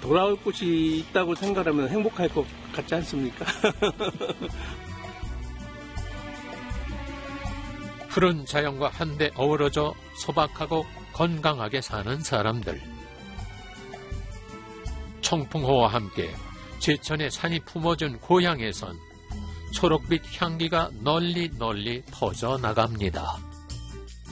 돌아올 곳이 있다고 생각하면 행복할 것 같지 않습니까? 푸른 자연과 한데 어우러져 소박하고 건강하게 사는 사람들. 청풍호와 함께 제천의 산이 품어준 고향에선 초록빛 향기가 널리 널리 퍼져나갑니다.